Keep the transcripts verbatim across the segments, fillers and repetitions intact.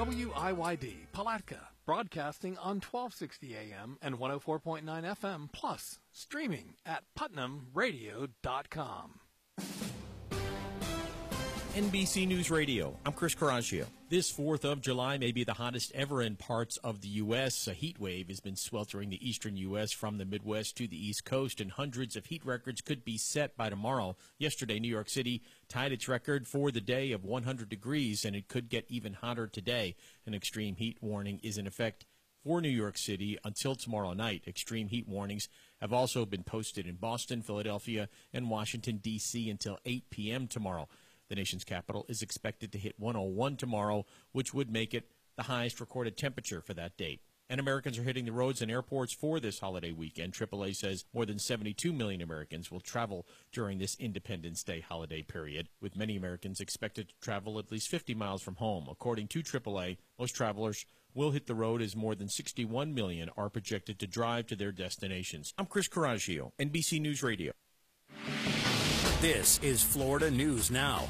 W I Y D, Palatka, broadcasting on twelve sixty A M and one oh four point nine F M, plus streaming at putnam radio dot com. N B C News Radio, I'm Chris Coraggio. This fourth of July may be the hottest ever in parts of the U S. A heat wave has been sweltering the eastern U S from the Midwest to the East Coast, and hundreds of heat records could be set by tomorrow. Yesterday, New York City tied its record for the day of one hundred degrees, and it could get even hotter today. An extreme heat warning is in effect for New York City until tomorrow night. Extreme heat warnings have also been posted in Boston, Philadelphia, and Washington, D C until eight p.m. tomorrow. The nation's capital is expected to hit one oh one tomorrow, which would make it the highest recorded temperature for that date. And Americans are hitting the roads and airports for this holiday weekend. triple A says more than seventy-two million Americans will travel during this Independence Day holiday period, with many Americans expected to travel at least fifty miles from home. According to triple A, most travelers will hit the road as more than sixty-one million are projected to drive to their destinations. I'm Chris Coraggio, N B C News Radio. This is Florida News Now.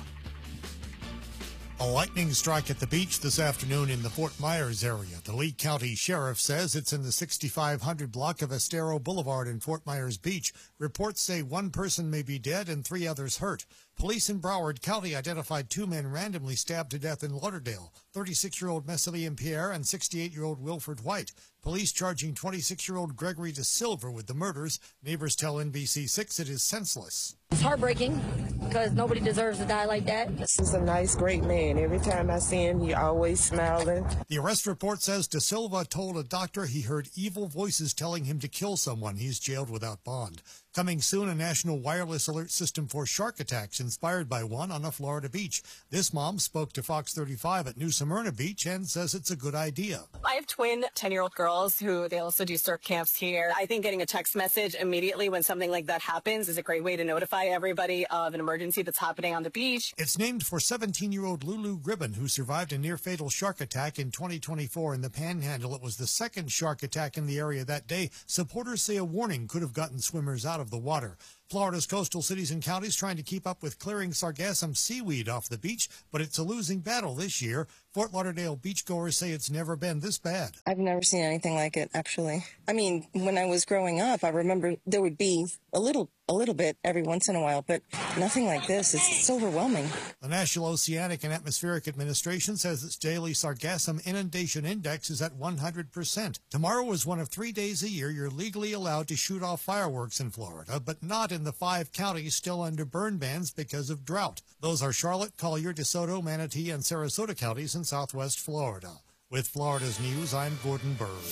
A lightning strike at the beach this afternoon in the Fort Myers area. The Lee County Sheriff says it's in the sixty-five hundred block of Estero Boulevard in Fort Myers Beach. Reports say one person may be dead and three others hurt. Police in Broward County identified two men randomly stabbed to death in Lauderdale, thirty-six-year-old Messalien Pierre and sixty-eight-year-old Wilford White. Police charging twenty-six-year-old Gregory De Silva with the murders. Neighbors tell N B C six it is senseless. It's heartbreaking because nobody deserves to die like that. This is a nice, great man. Every time I see him, he always smiling. The arrest report says De Silva told a doctor he heard evil voices telling him to kill someone. He's jailed without bond. Coming soon, a national wireless alert system for shark attacks inspired by one on a Florida beach. This mom spoke to Fox thirty-five at New Smyrna Beach and says it's a good idea. I have twin ten-year-old girls who they also do surf camps here. I think getting a text message immediately when something like that happens is a great way to notify everybody of an emergency that's happening on the beach. It's named for seventeen-year-old Lulu Gribben, who survived a near-fatal shark attack in twenty twenty-four in the Panhandle. It was the second shark attack in the area that day. Supporters say a warning could have gotten swimmers out of the water. Florida's coastal cities and counties trying to keep up with clearing sargassum seaweed off the beach, but it's a losing battle this year. Fort Lauderdale beachgoers say it's never been this bad. I've never seen anything like it, actually. I mean, when I was growing up, I remember there would be a little a little bit every once in a while, but nothing like this. It's, it's overwhelming. The National Oceanic and Atmospheric Administration says its daily sargassum inundation index is at one hundred percent. Tomorrow is one of three days a year you're legally allowed to shoot off fireworks in Florida, but not in the five counties still under burn bans because of drought. Those are Charlotte, Collier, DeSoto, Manatee, and Sarasota counties in southwest Florida. With Florida's News, I'm Gordon Bird.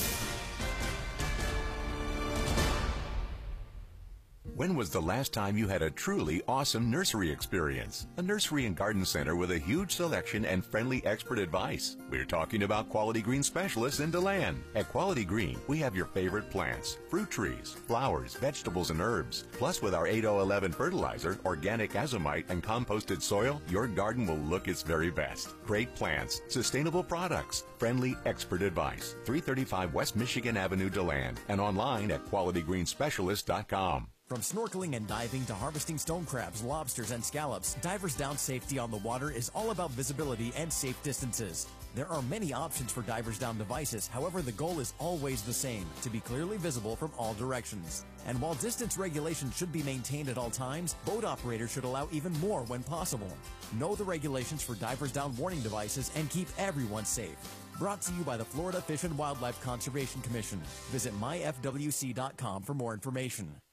When was the last time you had a truly awesome nursery experience? A nursery and garden center with a huge selection and friendly expert advice. We're talking about Quality Green Specialists in DeLand. At Quality Green, we have your favorite plants, fruit trees, flowers, vegetables, and herbs. Plus, with our eight oh eleven fertilizer, organic azomite, and composted soil, your garden will look its very best. Great plants, sustainable products, friendly expert advice. three thirty-five West Michigan Avenue, DeLand, and online at quality green specialist dot com. From snorkeling and diving to harvesting stone crabs, lobsters, and scallops, Divers Down safety on the water is all about visibility and safe distances. There are many options for Divers Down devices, however the goal is always the same, to be clearly visible from all directions. And while distance regulations should be maintained at all times, boat operators should allow even more when possible. Know the regulations for Divers Down warning devices and keep everyone safe. Brought to you by the Florida Fish and Wildlife Conservation Commission. Visit my f w c dot com for more information.